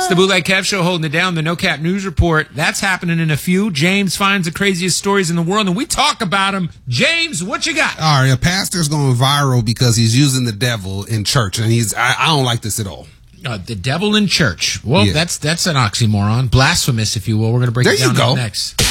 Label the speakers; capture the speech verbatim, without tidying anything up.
Speaker 1: It's the Bootleg Kev Show holding it down. The No Cap News Report. That's happening in a few. James finds the craziest stories in the world, and we talk about them. James, what you got?
Speaker 2: All right, a pastor's going viral because he's using the devil in church, and he's I, I don't like this at all.
Speaker 1: Uh, the devil in church. Well,
Speaker 2: Yeah.
Speaker 1: that's that's an oxymoron. Blasphemous, if you will. We're going to break
Speaker 2: There
Speaker 1: it down
Speaker 2: you go.
Speaker 1: next.